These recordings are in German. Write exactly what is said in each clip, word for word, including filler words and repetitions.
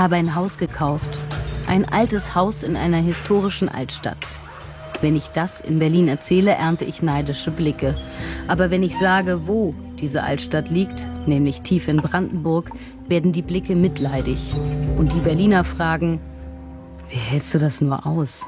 habe ein Haus gekauft. Ein altes Haus in einer historischen Altstadt. Wenn ich das in Berlin erzähle, ernte ich neidische Blicke. Aber wenn ich sage, wo diese Altstadt liegt, nämlich tief in Brandenburg, werden die Blicke mitleidig. Und die Berliner fragen, wie hältst du das nur aus?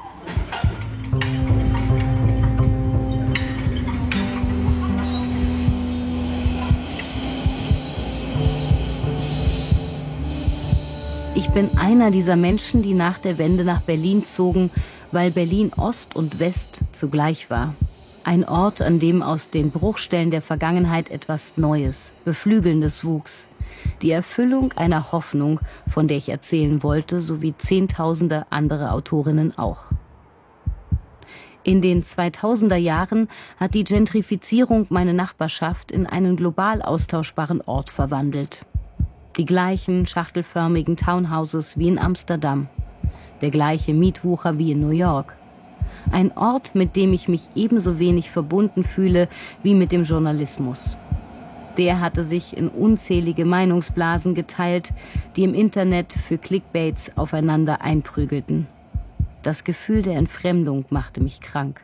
Ich bin einer dieser Menschen, die nach der Wende nach Berlin zogen, weil Berlin Ost und West zugleich war. Ein Ort, an dem aus den Bruchstellen der Vergangenheit etwas Neues, Beflügelndes wuchs. Die Erfüllung einer Hoffnung, von der ich erzählen wollte, sowie Zehntausende andere Autorinnen auch. In den zweitausender Jahren hat die Gentrifizierung meine Nachbarschaft in einen global austauschbaren Ort verwandelt. Die gleichen schachtelförmigen Townhouses wie in Amsterdam. Der gleiche Mietwucher wie in New York. Ein Ort, mit dem ich mich ebenso wenig verbunden fühle wie mit dem Journalismus. Der hatte sich in unzählige Meinungsblasen geteilt, die im Internet für Clickbaits aufeinander einprügelten. Das Gefühl der Entfremdung machte mich krank.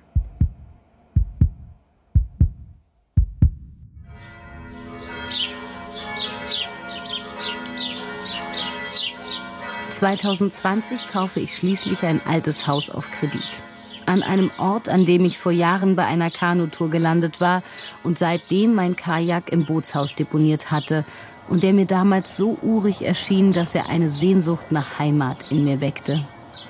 zweitausendzwanzig kaufe ich schließlich ein altes Haus auf Kredit. An einem Ort, an dem ich vor Jahren bei einer Kanutour gelandet war und seitdem mein Kajak im Bootshaus deponiert hatte und der mir damals so urig erschien, dass er eine Sehnsucht nach Heimat in mir weckte.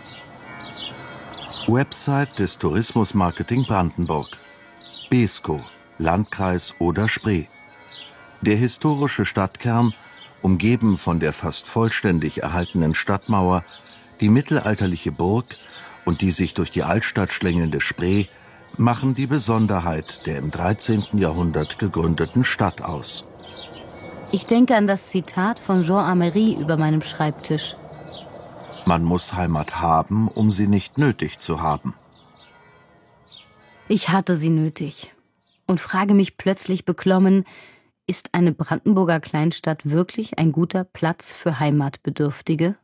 Website des Tourismusmarketing Brandenburg. Beeskow, Landkreis Oder-Spree. Der historische Stadtkern, umgeben von der fast vollständig erhaltenen Stadtmauer, die mittelalterliche Burg und die sich durch die Altstadt schlängelnde Spree, machen die Besonderheit der im dreizehnten Jahrhundert gegründeten Stadt aus. Ich denke an das Zitat von Jean Amery über meinem Schreibtisch. Man muss Heimat haben, um sie nicht nötig zu haben. Ich hatte sie nötig und frage mich plötzlich beklommen, ist eine Brandenburger Kleinstadt wirklich ein guter Platz für Heimatbedürftige?